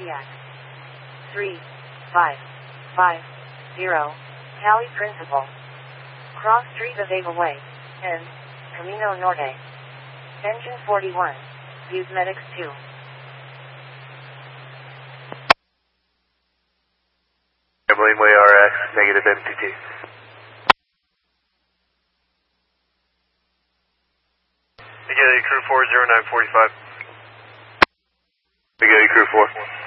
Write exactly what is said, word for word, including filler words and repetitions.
Zodiac. three five five zero, Cali Principal. Cross Street of Ava Way, and Camino Norte. Engine forty-one, Views Medics two. Laneway R X, negative M T T. Spaghetti Crew four zero nine forty-five. Spaghetti Crew four.